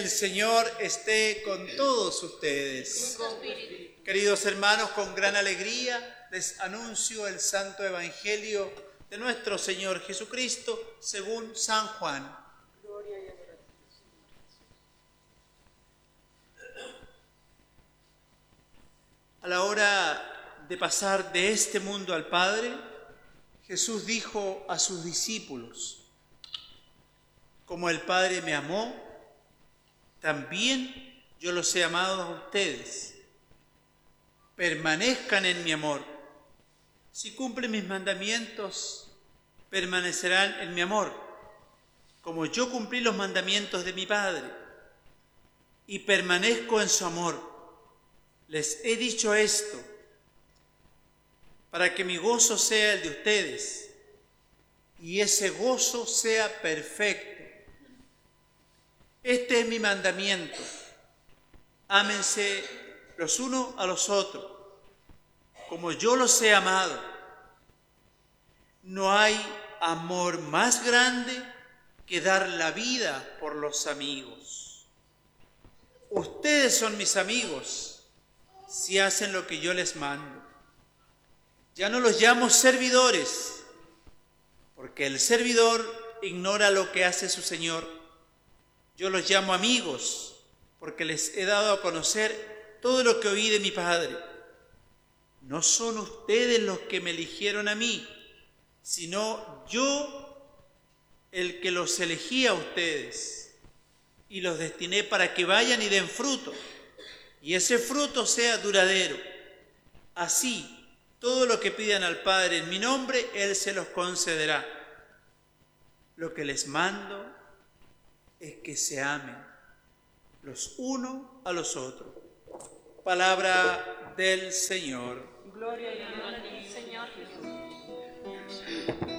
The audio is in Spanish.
El Señor esté con todos ustedes. Queridos hermanos, con gran alegría les anuncio el Santo Evangelio de nuestro Señor Jesucristo según San Juan. A la hora de pasar de este mundo al Padre, Jesús dijo a sus discípulos: como el Padre me amó, también yo los he amado a ustedes. Permanezcan en mi amor. Si cumplen mis mandamientos, permanecerán en mi amor, como yo cumplí los mandamientos de mi Padre, y permanezco en su amor. Les he dicho esto para que mi gozo sea el de ustedes y ese gozo sea perfecto. Este es mi mandamiento: ámense los unos a los otros, como yo los he amado. No hay amor más grande que dar la vida por los amigos. Ustedes son mis amigos si hacen lo que yo les mando. Ya no los llamo servidores, porque el servidor ignora lo que hace su Señor. Yo los llamo amigos, porque les he dado a conocer todo lo que oí de mi Padre. No son ustedes los que me eligieron a mí, sino yo el que los elegí a ustedes y los destiné para que vayan y den fruto, y ese fruto sea duradero. Así, todo lo que pidan al Padre en mi nombre, Él se los concederá. Lo que les mando es que se amen los unos a los otros. Palabra del Señor. Gloria y honor a ti, Señor Jesús.